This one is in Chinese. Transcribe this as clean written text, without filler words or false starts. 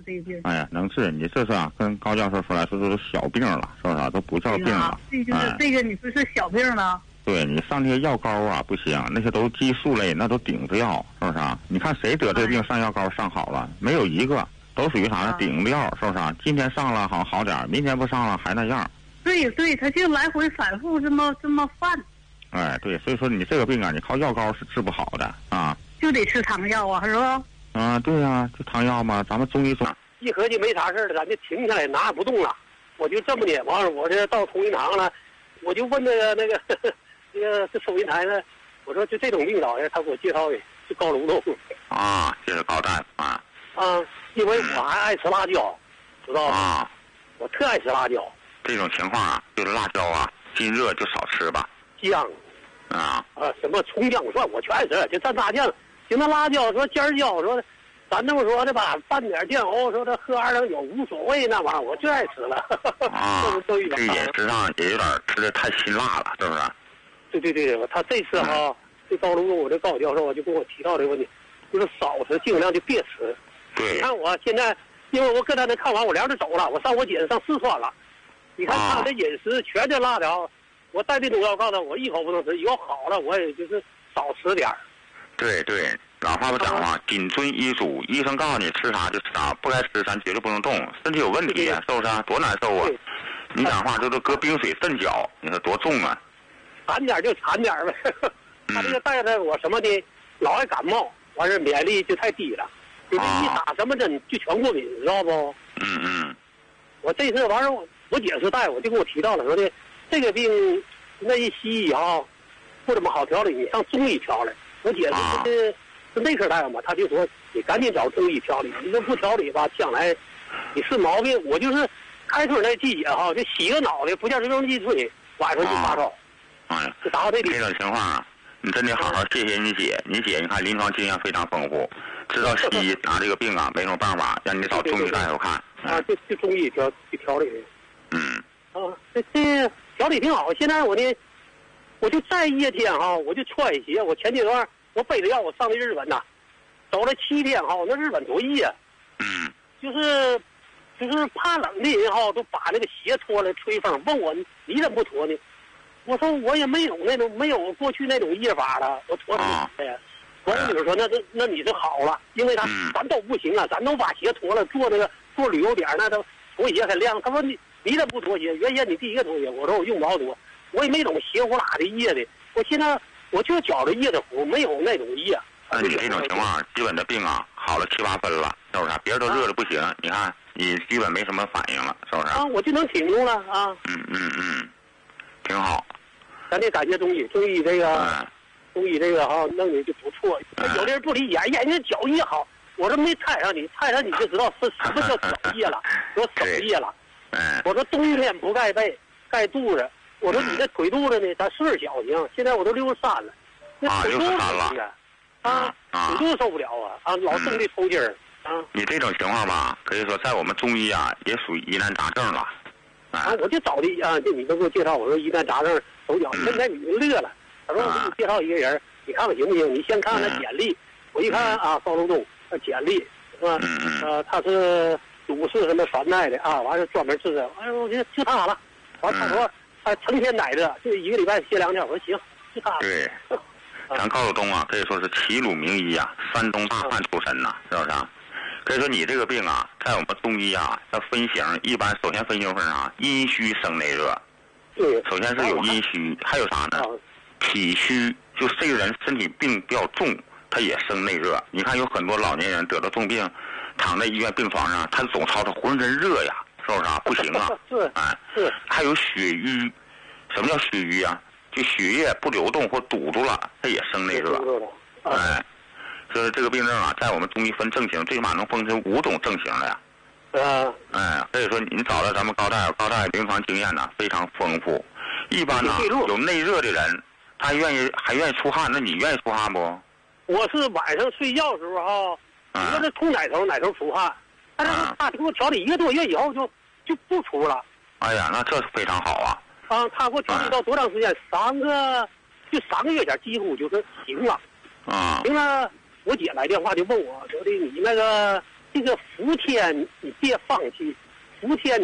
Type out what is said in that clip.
这个病？ 哎呀，能治，你这是啊，跟高教授说来说都是小病了，是不是啊？都不叫病了。 这就是这个，你说是小病了。 对，你上这些药膏啊不行，那些都是激素类，那都顶子药，是不是啊？你看谁得这个病上药膏上好了？没有一个，都属于啥呢？顶子药，是不是啊？今天上了好点，明天不上了还那样。 对对，他就来回反复这么犯。 哎，对，所以说你这个病啊，你靠药膏是治不好的啊。 就得吃汤药啊，是吧？ 啊，对呀，就汤药嘛，咱们中医一合计没啥事了，咱就停下来拿不动了。我就这么的，完了我这到同仁堂了，我就问那个这收银台呢，我说就这种病老爷，他给我介绍的是高龙洞。 啊，这是高大夫啊。 啊，因为我还爱吃辣椒，知道吗？ 啊， 我特爱吃辣椒。 这种情况啊，就是辣椒啊，心热就少吃吧。 姜。什么葱姜蒜我全吃，就蘸大酱，就那辣椒说尖椒说，咱这么说的吧，拌点酱油说这喝2两酒无所谓那玩意儿，我最爱吃了。 啊，这饮食上也有点吃的太辛辣了，是不是？ 对，他这次哈，这高龙我这高教授就跟我提到这个问题，就是少吃，尽量就别吃。 对。 你看我现在，因为我跟他那看完，我连着走了，我上我姐上四川了。你看他的饮食全是辣条。我带这种药告诉我一口不能吃，以后好了我也就是少吃点儿。 对，老话不讲嘛，谨遵医嘱，医生告诉你吃啥就吃啥，不该吃咱绝对不能动，身体有问题，是不是？多难受啊！你讲话就是搁冰水镇脚，你说多重啊？ 馋点就馋点呗。他这个带着我什么的，老爱感冒，完事免疫力就太低了，就这一打什么针就全过敏，知道不？我这次完事我姐是大夫，就跟我提到了，说的这个病那一西医啊不怎么好调理，你上中医调理。我姐是内科大夫嘛，他就说你赶紧找中医调理，你这不调理吧，将来你是毛病。我就是开春那季节哈，就洗个脑袋，不像吹风机吹，晚上就发烧。就达到这种情况啊，你真得好好谢谢你姐。你姐你看临床经验非常丰富，知道西医拿这个病啊没什么办法，让你找中医大夫看。 就中医调理。这调理挺好。现在我就在夜天哈，我就穿鞋。我前几段我背着药我上的日本呐，走了7天哈，那日本多热。就是怕冷的人哈，都把那个鞋脱了吹风，问我你怎么不脱呢？我说我也没有过去那种热法了，我脱什么鞋呀？我女儿说那你就好了，因为咱都不行啊，咱都把鞋脱了，做旅游点那都脱鞋很亮。他说你怎么不脱鞋？原先你第一个脱鞋，我说我用不着脱，我也没种鞋呼啦的热的，我现在我就觉着热的乎，没有那种热。 那你这种情况，基本的病啊好了7、8分了，是不是？别人都热的不行，你看你基本没什么反应了，是不是？ 我就能挺住了啊。 挺好。 咱得感谢中医，中医这个哈弄的就不错。有的人不理解，人家脚艺好，我说没踩上你就知道是什么叫脚艺了，说手艺了。我说冬天不盖被，盖肚子。我说你这腿肚子呢，咱岁数小行，现在我都63了，那腿肚子腿肚子受不了老生的抽筋儿你这种情况吧，可以说在我们中医啊也属于疑难杂症了。 我就找的就你们给我介绍，我说疑难杂症手脚，现在你就乐了。他说我给你介绍一个人，你看看行不行？你先看看简历。我一看高龙东简历是吧？他是鲁氏什么传代的完了专门治这。哎呦，我觉得就他了。完他说他成天奶着，就1个礼拜歇2天。我说行，就他。 对，咱高晓东啊，可以说是齐鲁名医啊，山东大汉出身呐，是不是？可以说你这个病啊，在我们中医啊，它分型一般首先分型阴虚生内热。 对。 首先是有阴虚，还有啥呢？体虚，就这个人身体病比较重，他也生内热。你看有很多老年人得了重病，躺在医院病床上，他总操着浑身热呀，是不是不行啊。 是。 还有血瘀，什么叫血瘀啊？就血液不流动或堵住了，它也生内热。所以这个病症啊，在我们中医分症型，最起码能分成5种症型了呀。所以说你找到咱们高大夫临床经验呢非常丰富。一般呢有内热的人，他还愿意出汗，那你愿意出汗不？ 我是晚上睡觉的时候你说这出哪头出汗，但是他给我调理1个多月以后就不出了。 哎呀，那这是非常好啊。 他给我调理到多长时间？3个月前几乎就是行了。行了，我姐来电话就问我说的你那个这个伏天你别放弃，伏天